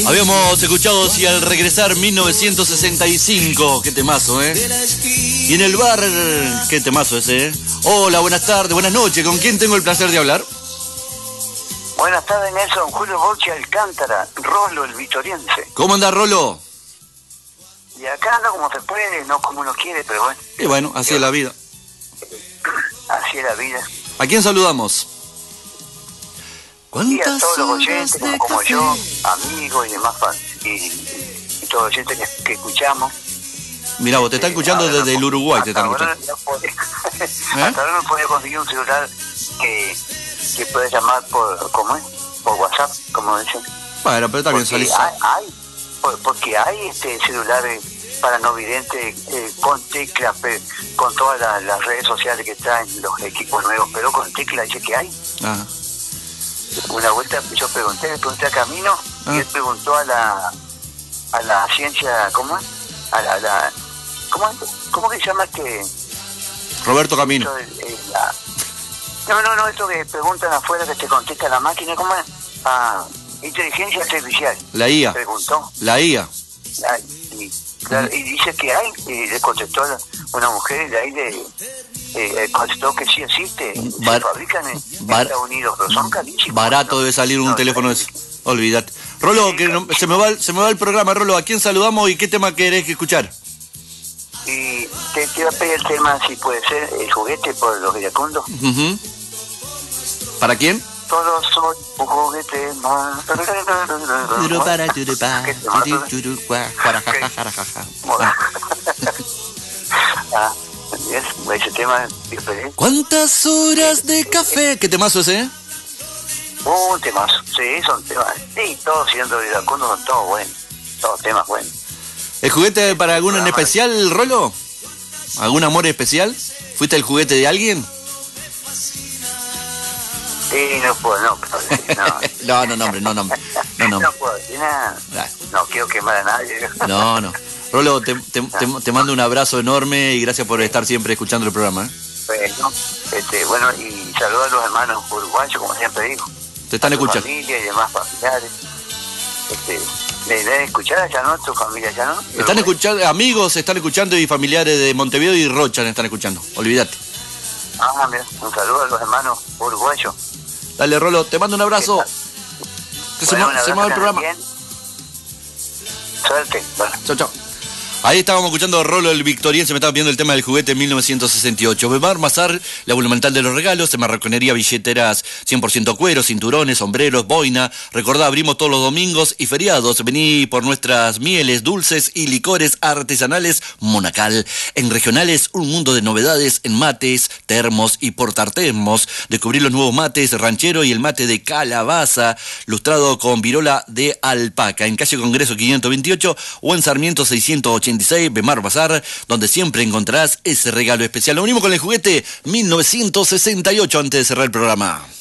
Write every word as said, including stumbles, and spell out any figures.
Habíamos escuchado Si al regresar mil novecientos sesenta y cinco, qué temazo, ¿eh? Y en el bar, qué temazo ese, ¿eh? Hola, buenas tardes, buenas noches, ¿con quién tengo el placer de hablar? Buenas tardes, Nelson. Julio Borchi Alcántara, Rolo, el vitoriense. ¿Cómo anda, Rolo? Y acá anda como se puede, no como uno quiere, pero bueno. Y bueno, así es la vida. Así es la vida. ¿A quién saludamos? Y a todos los oyentes, como, como yo, amigos y demás, y, y todos los oyentes que, que escuchamos. Mira, vos te están escuchando eh, desde no, el Uruguay, te están escuchando. No puede, ¿Eh? Hasta ahora no podía conseguir un celular que, que pueda llamar por, ¿cómo es? Por WhatsApp, como dicen. Bueno, pero también salís. Hay, hay, porque hay este celulares para no videntes eh, con tecla, pe, con todas la, las redes sociales que traen los equipos nuevos, pero con tecla dice que hay. Ajá. Una vuelta yo pregunté, le pregunté a Camino, ah. y él preguntó a la a la ciencia, ¿cómo es? A la, a la ¿cómo, ¿Cómo que se llama este? Roberto Camino. Esto, eh, la, no, no, no, esto que preguntan afuera que te contesta la máquina, ¿cómo es? Ah, inteligencia artificial. La I A. Preguntó. La I A. La, y, claro, y dice que hay, y le contestó una mujer de ahí de... Eh, contestó que sí existe, Bar se fabrican en, Bar Estados Unidos, pero son carísimos. Barato ¿no? Debe salir un no, teléfono, es, olvídate. Rolo, sí, que no, se, me va, se me va el programa, Rolo, ¿a quién saludamos y qué tema querés escuchar? Y te, te iba a pedir el tema, si puede ser, el juguete por los iracundos. Uh-huh. ¿Para quién? Todos son un juguete más. Ah, ese tema diferente. ¿Cuántas horas de café? ¿Qué temazo ese, eh? Un temazo, sí, son temas. Sí, todos siendo iracundos son todos buenos. Todos temas buenos. ¿El juguete para alguno en especial, Rolo? ¿Algún amor especial? ¿Fuiste el juguete de alguien? Sí, no puedo, no, no. no, no, hombre, no, no, no, no. No puedo decir nada. No quiero quemar a nadie. No, no. Rolo, te, te, te, te mando un abrazo enorme y gracias por estar siempre escuchando el programa, ¿eh? Bueno, este, bueno, y saludos a los hermanos uruguayos, como siempre digo. Te están escuchando. Familia y demás familiares. Este, ¿le deben escuchar allá, no? ¿Tu familia allá, no? Están escuchando, amigos están escuchando y familiares de Montevideo y Rocha están escuchando, olvídate. Ah, mira, un saludo a los hermanos uruguayos. Dale, Rolo, te mando un abrazo. Que bueno, se, se me va el programa. Bien. Suerte. Bueno. Chao, chao. Ahí estábamos escuchando a Rolo el Victoriense, me estaba viendo el tema del juguete mil novecientos sesenta y ocho. Bemar Mazar, la monumental de los regalos, de marroquinería, billeteras cien por ciento cuero, cinturones, sombreros, boina. Recordá, abrimos todos los domingos y feriados. Vení por nuestras mieles, dulces y licores artesanales Monacal. En regionales, un mundo de novedades en mates, termos y portartermos. Descubrí los nuevos mates ranchero y el mate de calabaza, lustrado con virola de alpaca. En calle Congreso quinientos veintiocho o en Sarmiento seiscientos ochenta y seis, Bemar Bazar, donde siempre encontrarás ese regalo especial. Lo unimos con el juguete mil novecientos sesenta y ocho antes de cerrar el programa.